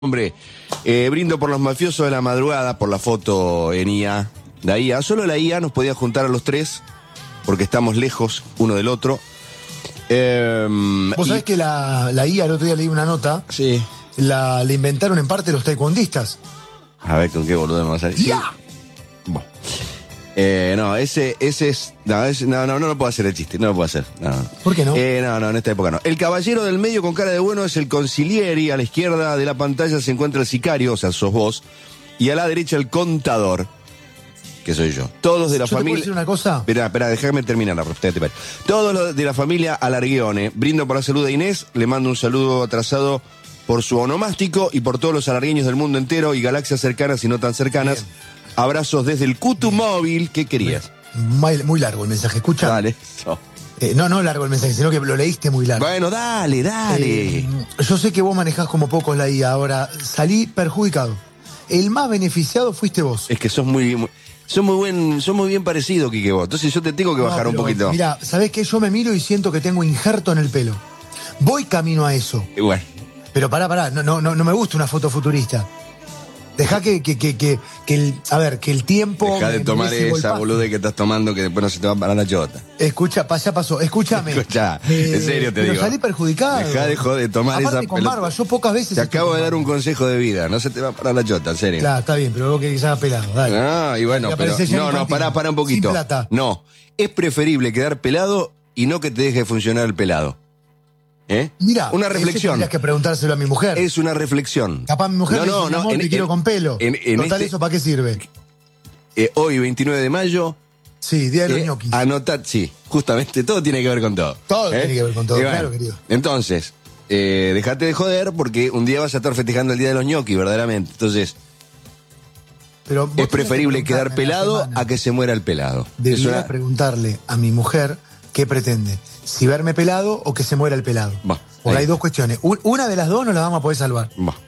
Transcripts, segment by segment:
Hombre, brindo por los mafiosos de la madrugada, por la foto en IA, la IA. Solo la IA nos podía juntar a los tres, porque estamos lejos uno del otro. Vos sabés que la IA, el otro día leí una nota, sí. La inventaron en parte los taekwondistas. A ver, ¿con qué boludo me vas a decir? ¡Ya! Bueno. No, ese es... No puedo hacer el chiste, no lo puedo hacer. No. ¿Por qué no? No, en esta época no. El caballero del medio con cara de bueno es el consiglieri, a la izquierda de la pantalla se encuentra el sicario, o sea, sos vos, y a la derecha el contador, que soy yo. Todos de la ¿Yo familia... te puedo decir una cosa? Espera, déjame terminar la respuesta. Todos los de la familia Alarguione. Brindo por la salud de Inés, le mando un saludo atrasado por su onomástico y por todos los alargueños del mundo entero y galaxias cercanas y no tan cercanas. Bien. Abrazos desde el Cutu Móvil. ¿Qué querías? Muy largo el mensaje, escucha. Dale. No largo el mensaje, sino que lo leíste muy largo. Bueno, dale. Yo sé que vos manejás como pocos la IA. Ahora, salí perjudicado. El más beneficiado fuiste vos. Es que sos muy bien parecido, Quique, vos. Entonces yo te tengo que bajar un poquito. Mira, ¿sabés qué? Yo me miro y siento que tengo injerto en el pelo. Voy camino a eso. Bueno. Pero pará, no me gusta una foto futurista. Dejá que el tiempo... Dejá de tomar esa bolude que estás tomando que después no se te va a parar la chota. Escucha, ya pasó, escúchame. Escuchá, en serio te digo. Pero salí perjudicado. Dejá de tomar aparte esa con barba, yo pocas veces... Te acabo de dar un consejo de vida, no se te va a parar la chota, en serio. Claro, está bien, pero vos querés que se haga pelado, dale. No, y bueno, pero... No, pará un poquito. Sin plata. No, es preferible quedar pelado y no que te deje funcionar el pelado. Mira, una reflexión. Tendrías que preguntárselo a mi mujer. Es una reflexión. Capaz mi mujer te quiero con pelo. Total, ¿eso para qué sirve? Hoy, 29 de mayo... Sí, Día de los ñoquis. Anotar, sí, justamente, todo tiene que ver con todo. Todo tiene que ver con todo, bueno, claro, querido. Entonces, dejate de joder porque un día vas a estar festejando el Día de los ñoquis, verdaderamente. Entonces, pero es preferible quedar pelado a que se muera el pelado. Debería preguntarle a mi mujer qué pretende. Si verme pelado o que se muera el pelado. Porque hay dos cuestiones. Una de las dos no la vamos a poder salvar.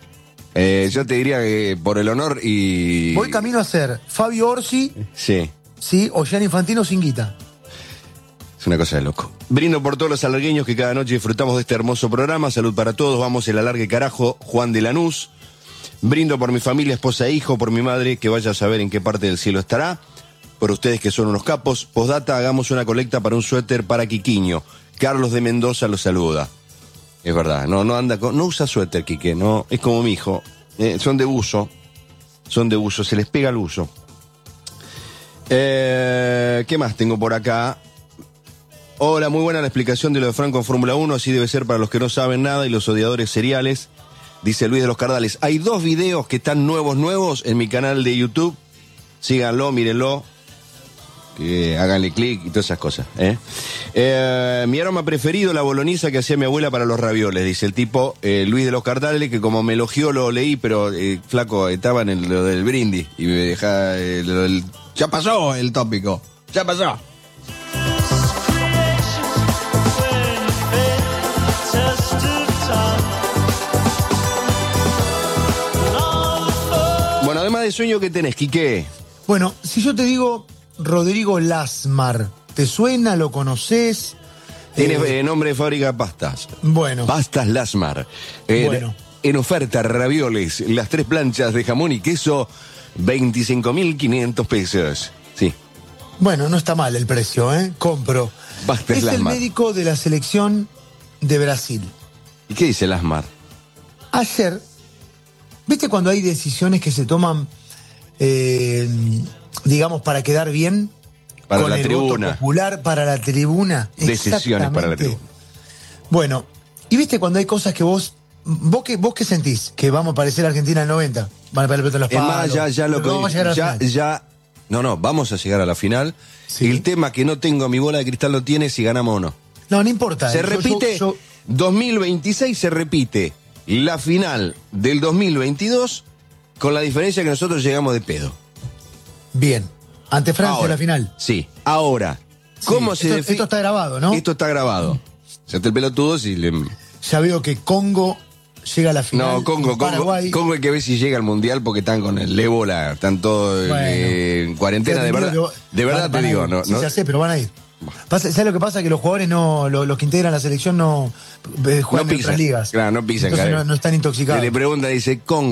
Yo te diría que por el honor y... Voy camino a ser Fabio Orsi. Sí, o Gianni Infantino sin guita. Es una cosa de loco. Brindo por todos los alargueños que cada noche disfrutamos de este hermoso programa. Salud para todos. Vamos el alargue carajo. Juan de Lanús. Brindo por mi familia, esposa e hijo, por mi madre, que vaya a saber en qué parte del cielo estará. Por ustedes que son unos capos. Postdata, hagamos una colecta para un suéter para Quiquiño. Carlos de Mendoza lo saluda. Es verdad, no usa suéter, Quique, no, es como mi hijo. Son de uso, se les pega el uso. ¿Qué más tengo por acá? Hola, muy buena la explicación de lo de Franco en Fórmula 1, así debe ser para los que no saben nada y los odiadores seriales, dice Luis de los Cardales. Hay 2 videos que están nuevos en mi canal de YouTube. Síganlo, mírenlo. Que háganle clic y todas esas cosas. Mi aroma preferido, la boloniza que hacía mi abuela para los ravioles, dice el tipo Luis de los Cardales, que como me elogió lo leí, pero flaco, estaba en lo del brindis y me deja ya pasó el tópico, ya pasó. Bueno, además de sueño, ¿qué tenés, Quique? Bueno, si yo te digo Rodrigo Lasmar, ¿te suena? ¿Lo conoces? Tiene nombre de fábrica de pastas. Bueno. Pastas Lasmar. Bueno. En oferta, ravioles, las 3 planchas de jamón y queso, 25.500 pesos. Sí. Bueno, no está mal el precio, compro. Pastas es Lasmar. El médico de la selección de Brasil. ¿Y qué dice Lasmar? Ayer, ¿viste cuando hay decisiones que se toman, digamos, para quedar bien? Para con la el tribuna. Voto popular, para la tribuna. Decisiones para la tribuna. Bueno, y viste cuando hay cosas que vos qué sentís, que vamos a parecer Argentina del 90, van a perder los palos. Es más, ya lo que vamos a llegar a la final. Vamos a llegar a la final. Sí. El tema que no tengo, mi bola de cristal lo tiene si ganamos o no. No importa. Se repite, 2026 se repite la final del 2022 con la diferencia que nosotros llegamos de pedo. Bien. Ante Francia ahora, la final. Sí. Ahora, ¿cómo se define? Esto está grabado, ¿no? Esto está grabado. Se te el pelotudo si le... Ya veo que Congo llega a la final. No, Congo hay que ver si llega al Mundial porque están con el ébola, están todos en cuarentena, de verdad. De verdad te digo, no. Sí, ya sé, pero van a ir. ¿Sabes lo que pasa? Que los jugadores los que integran la selección no juegan en otras ligas. Claro, no pisan. Entonces no están intoxicados. Se le pregunta, dice, con